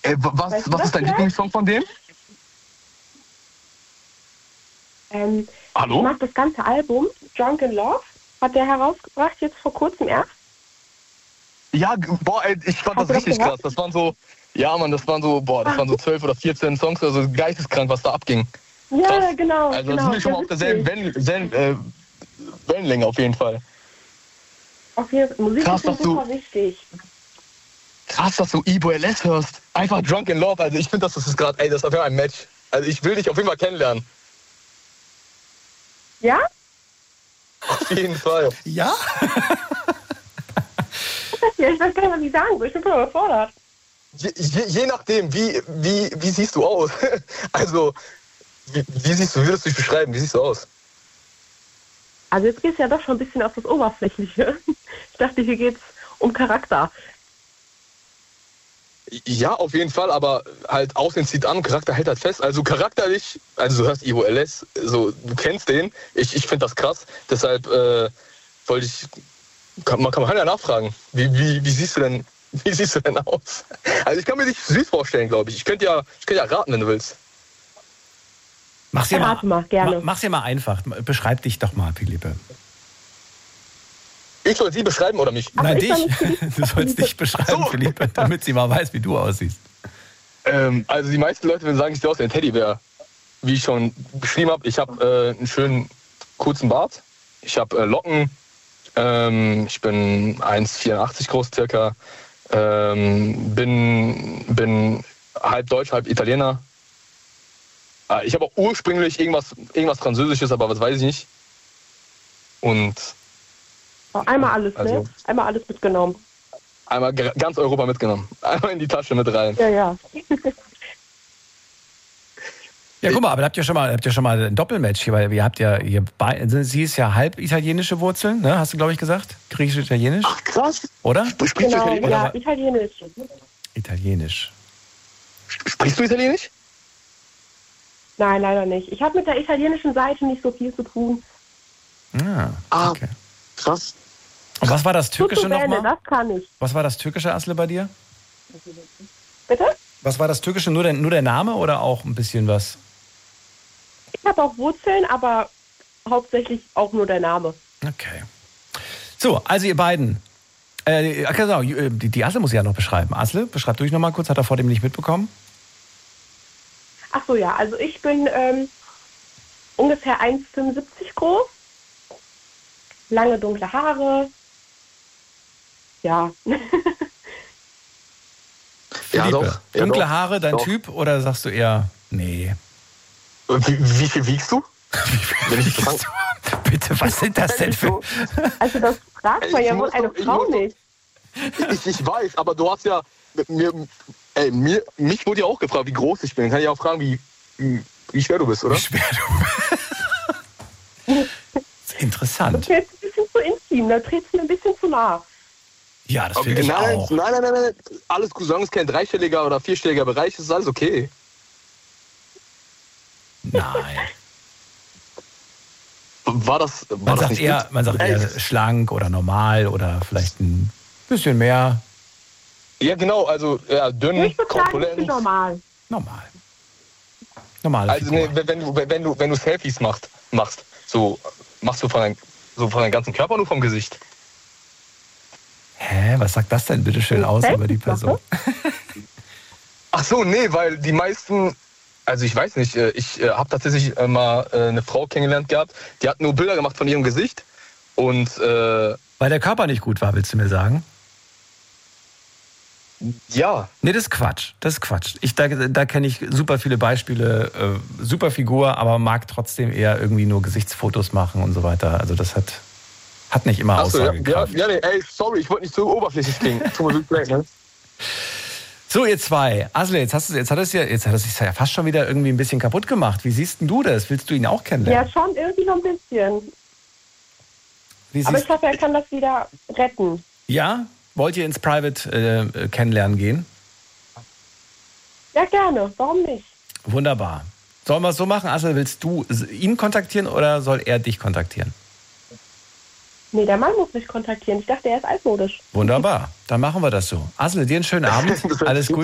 Was ist dein Lieblingssong von dem? Hallo? Ich mag das ganze Album. Drunk in Love hat der herausgebracht, jetzt vor kurzem erst. Ja, ich fand das richtig krass. Das waren so 12 oder 14 Songs, also geisteskrank, was da abging. Ja, krass. genau. Also genau, sind wir schon mal auf derselben Wellenlänge auf jeden Fall. Auf jeden Fall. Musik krass, ist super wichtig. Krass, dass du Ibo LS hörst. Einfach Drunk in Love. Also ich finde, das ist gerade, das ist auf jeden Fall ein Match. Also ich will dich auf jeden Fall kennenlernen. Ja? Auf jeden Fall. Ja? Ja, ich weiß gar nicht, was ich sagen soll. Ich bin voll überfordert. Je nachdem, wie siehst du aus? Also, wie würdest du dich beschreiben? Wie siehst du aus? Also jetzt geht es ja doch schon ein bisschen auf das Oberflächliche. Ich dachte, hier geht es um Charakter. Ja, auf jeden Fall, aber halt Aussehen zieht an, Charakter hält halt fest. Also charakterlich, also du hörst Ibo LS, so, du kennst den. Ich finde das krass, deshalb wollte ich, man kann ja nachfragen, wie siehst du denn aus? Also ich kann mir dich süß vorstellen, glaube ich. Ich könnte ja raten, wenn du willst. Mach's dir mal einfach. Beschreib dich doch mal, Philippe. Ich soll sie beschreiben oder mich? Nein, dich. Du sollst dich beschreiben, so. Philippe, damit sie mal weiß, wie du aussiehst. Also die meisten Leute würden sagen, ich sehe aus wie ein Teddybär. Wie ich schon beschrieben habe, ich habe einen schönen kurzen Bart. Ich habe Locken. Ich bin 1,84 groß circa. Bin halb Deutsch, halb Italiener. Ich habe auch ursprünglich irgendwas Französisches, aber was weiß ich nicht. Und einmal alles, also, ne? Einmal alles mitgenommen. Einmal ganz Europa mitgenommen. Einmal in die Tasche mit rein. Ja. Ja, guck mal, aber habt ihr schon mal ein Doppelmatch hier, weil ihr habt ja sie ist ja halb italienische Wurzeln, ne? Hast du, glaube ich, gesagt? Griechisch-Italienisch? Ach, krass. Oder? Sprichst du Italienisch? Ja, Italienisch. Italienisch. Sprichst du Italienisch? Nein, leider nicht. Ich habe mit der italienischen Seite nicht so viel zu tun. Okay. Krass. Und was war das Türkische nochmal? Das kann ich. Was war das Türkische, Asle, bei dir? Bitte? Was war das Türkische? Nur der Name oder auch ein bisschen was? Ich habe auch Wurzeln, aber hauptsächlich auch nur der Name. Okay. So, also ihr beiden. Genau, die Asle muss ich ja noch beschreiben. Asle, beschreib du dich nochmal kurz. Hat er vor dem nicht mitbekommen? Ach so, ja. Also ich bin ungefähr 1,75 groß. Lange dunkle Haare. Ja. Ja, doch. Dunkle Haare, dein Typ? Oder sagst du eher, nee? Wie viel wiegst du? Bitte, was sind das denn für... Also das fragt man ja wohl eine Frau nicht. Ich weiß, aber du hast ja... mich wurde ja auch gefragt, wie groß ich bin. Kann ich auch fragen, wie schwer du bist, oder? Wie schwer du bist. Interessant. Das ist jetzt ein bisschen zu intim, da trittst du mir ein bisschen zu nah. Ja, das finde ich auch. Nein. Alles gut, solange es kein dreistelliger oder vierstelliger Bereich ist alles okay. Nein. Man sagt eher schlank oder normal oder vielleicht ein bisschen mehr. Ja, genau, also dünn, korpulent. Normal. Normal. Also wenn du Selfies machst, so machst du von deinem ganzen Körper, nur vom Gesicht. Hä, was sagt das denn bitte schön aus über die Person? Ach so, nee, weil die meisten, also ich weiß nicht, ich habe tatsächlich mal eine Frau kennengelernt gehabt, die hat nur Bilder gemacht von ihrem Gesicht und... weil der Körper nicht gut war, willst du mir sagen? Ja. Nee, das ist Quatsch. Da kenne ich super viele Beispiele, super Figur, aber mag trotzdem eher irgendwie nur Gesichtsfotos machen und so weiter. Also das hat nicht immer Aussagekraft. Ja, nee, sorry, ich wollte nicht so oberflächlich klingen. Ne? So, ihr zwei. Asle, jetzt hat es sich ja fast schon wieder irgendwie ein bisschen kaputt gemacht. Wie siehst denn du das? Willst du ihn auch kennenlernen? Ja, schon irgendwie noch ein bisschen. Aber ich hoffe, er kann das wieder retten. Ja? Wollt ihr ins Private kennenlernen gehen? Ja, gerne. Warum nicht? Wunderbar. Sollen wir es so machen? Asle, willst du ihn kontaktieren oder soll er dich kontaktieren? Nee, der Mann muss mich kontaktieren. Ich dachte, er ist altmodisch. Wunderbar. Dann machen wir das so. Asle, dir einen schönen Abend. Alles Gute.